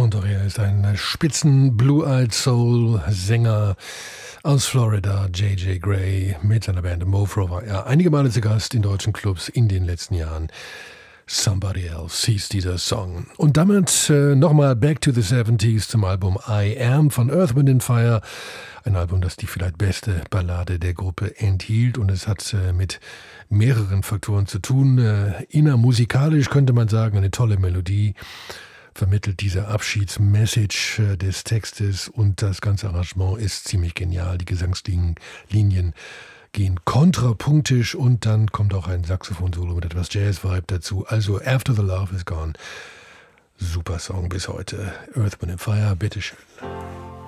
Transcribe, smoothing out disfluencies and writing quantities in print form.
Und auch er ist ein spitzen Blue-Eyed Soul-Sänger aus Florida, J.J. Gray, mit seiner Band Mofro war er einige Male zu Gast in deutschen Clubs in den letzten Jahren. Somebody Else hieß dieser Song. Und damit nochmal Back to the 70s zum Album I Am von Earth, Wind & Fire. Ein Album, das die vielleicht beste Ballade der Gruppe enthielt. Und es hat mit mehreren Faktoren zu tun. Innermusikalisch könnte man sagen, eine tolle Melodie. Vermittelt diese Abschiedsmessage des Textes und das ganze Arrangement ist ziemlich genial. Die Gesangslinien gehen kontrapunktisch und dann kommt auch ein Saxophon-Solo mit etwas Jazz-Vibe dazu. Also After the Love is Gone. Super Song bis heute. Earth, Wind & Fire, bitteschön.